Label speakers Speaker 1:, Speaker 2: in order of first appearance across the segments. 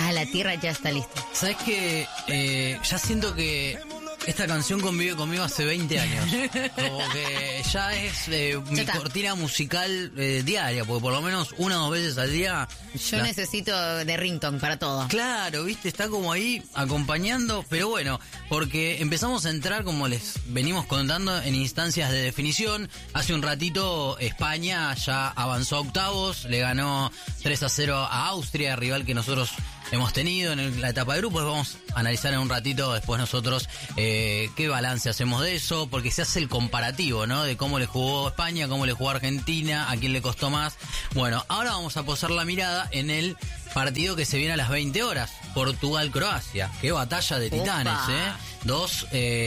Speaker 1: la tierra ya está lista.
Speaker 2: ¿Sabes qué? Ya siento que esta canción convive conmigo hace 20 años. Como que ya es mi cortina musical diaria, porque por lo menos 1 o 2 veces al día...
Speaker 1: Yo necesito de ringtone para todo.
Speaker 2: Claro, viste, está como ahí acompañando, pero bueno, porque empezamos a entrar, como les venimos contando, en instancias de definición. Hace un ratito España ya avanzó a octavos, le ganó 3-0 a Austria, rival que nosotros hemos tenido en la etapa de grupos. Vamos a analizar en un ratito después nosotros qué balance hacemos de eso, porque se hace el comparativo, ¿no? De cómo le jugó España, cómo le jugó Argentina, a quién le costó más. Bueno, ahora vamos a posar la mirada en el partido que se viene a las 20 horas, Portugal-Croacia. Qué batalla de titanes,
Speaker 1: Opa.
Speaker 2: Dos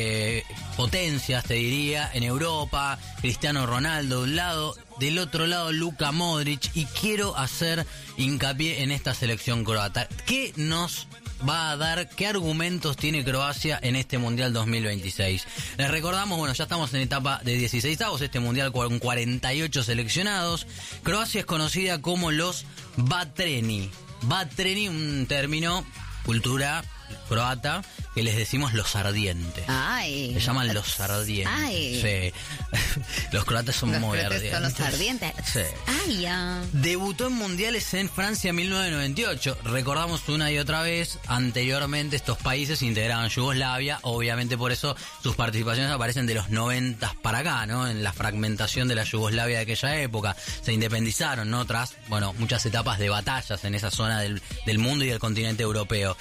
Speaker 2: potencias, te diría, en Europa. Cristiano Ronaldo de un lado, del otro lado Luka Modric, y quiero hacer hincapié en esta selección croata. ¿Qué nos va a dar, qué argumentos tiene Croacia en este Mundial 2026? Les recordamos, bueno, ya estamos en etapa de 16avos, este Mundial con 48 seleccionados. Croacia es conocida como los Vatreni. Vatreni, un término, cultura croata, que les decimos los ardientes.
Speaker 1: Ay.
Speaker 2: Se llaman los ardientes.
Speaker 1: Ay.
Speaker 2: Sí. Los croatas son muy ardientes.
Speaker 1: Son los ardientes.
Speaker 2: Sí.
Speaker 1: Ay, ya.
Speaker 2: Debutó en mundiales en Francia en 1998. Recordamos una y otra vez, anteriormente estos países integraban Yugoslavia. Obviamente por eso sus participaciones aparecen de los 90 para acá, ¿no? En la fragmentación de la Yugoslavia de aquella época. Se independizaron, ¿no? Tras, bueno, muchas etapas de batallas en esa zona del mundo y del continente europeo.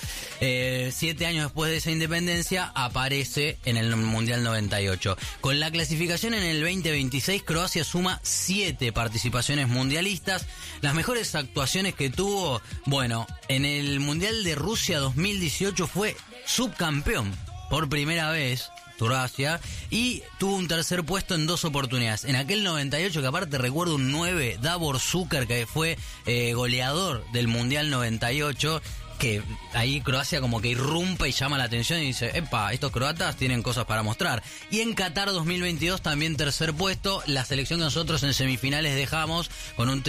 Speaker 2: 7 años después de esa independencia aparece en el Mundial 98. Con la clasificación en el 2026, Croacia suma 7 participaciones mundialistas. Las mejores actuaciones que tuvo, bueno, en el Mundial de Rusia 2018 fue subcampeón por primera vez Croacia, y tuvo un tercer puesto en 2 oportunidades. En aquel 98, que aparte recuerdo un 9, Davor Šuker, que fue goleador del Mundial 98, que ahí Croacia como que irrumpa y llama la atención y dice, epa, estos croatas tienen cosas para mostrar. Y en Qatar 2022 también tercer puesto, la selección que nosotros en semifinales dejamos con un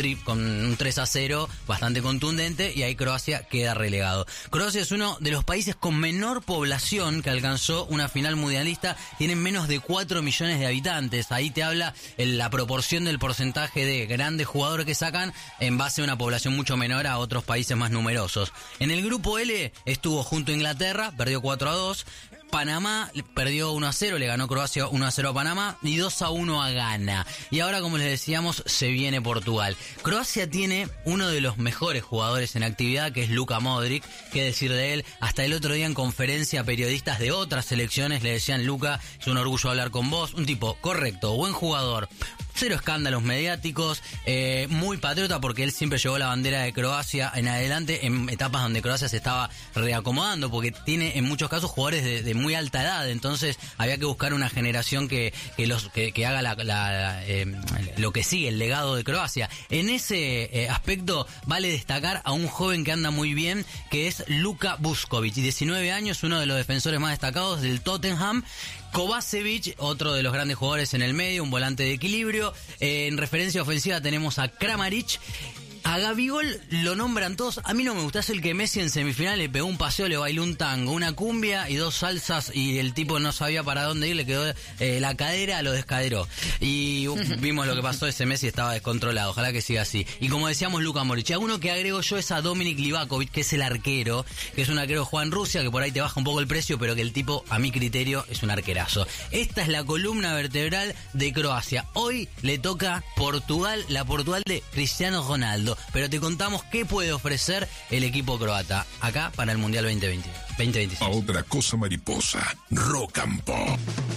Speaker 2: 3-0 bastante contundente, y ahí Croacia queda relegado. Croacia es uno de los países con menor población que alcanzó una final mundialista, tienen menos de 4 millones de habitantes. Ahí te habla la proporción del porcentaje de grandes jugadores que sacan en base a una población mucho menor a otros países más numerosos. En el grupo L estuvo junto a Inglaterra, perdió 4-2. Panamá perdió 1-0, le ganó Croacia 1-0 a Panamá y 2-1 a Ghana. Y ahora, como les decíamos, se viene Portugal. Croacia tiene uno de los mejores jugadores en actividad, que es Luka Modric. Qué decir de él. Hasta el otro día en conferencia, periodistas de otras selecciones le decían, Luka, es un orgullo hablar con vos. Un tipo correcto, buen jugador, cero escándalos mediáticos, muy patriota, porque él siempre llevó la bandera de Croacia en adelante en etapas donde Croacia se estaba reacomodando, porque tiene en muchos casos jugadores de muy alta edad. Entonces había que buscar una generación que haga lo que sigue, el legado de Croacia. En ese aspecto vale destacar a un joven que anda muy bien, que es Luka Vuskovic, 19 años, uno de los defensores más destacados del Tottenham. Kovacevic, otro de los grandes jugadores en el medio, un volante de equilibrio. En referencia ofensiva tenemos a Kramaric. A Gabigol lo nombran todos. A mí no me gusta, es el que Messi en semifinal le pegó un paseo, le bailó un tango, una cumbia y 2 salsas, y el tipo no sabía para dónde ir, le quedó la cadera, lo descaderó. Y vimos lo que pasó, ese Messi estaba descontrolado, ojalá que siga así. Y como decíamos, Luka Modric. A uno que agrego yo es a Dominik Livakovic, que es el arquero, que es un arquero que juega en Rusia, que por ahí te baja un poco el precio, pero que el tipo, a mi criterio, es un arquerazo. Esta es la columna vertebral de Croacia. Hoy le toca Portugal, la Portugal de Cristiano Ronaldo. Pero te contamos qué puede ofrecer el equipo croata acá para el Mundial 2026.
Speaker 3: A otra cosa mariposa, Rock and Pop.